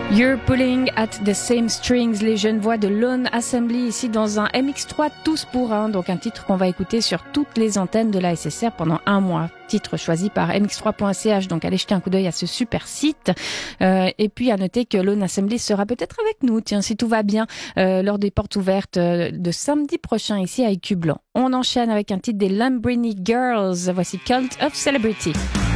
You're pulling at the same strings, les jeunes voix de Lone Assembly ici dans un MX3 tous pour un, donc un titre qu'on va écouter sur toutes les antennes de la SSR pendant un mois. Titre choisi par mx3.ch, donc allez jeter un coup d'œil à ce super site. Et puis à noter que Lone Assembly sera peut-être avec nous, tiens, si tout va bien, lors des portes ouvertes de samedi prochain ici à IQ Blanc. On enchaîne avec un titre des Lambrini Girls. Voici Cult of Celebrity.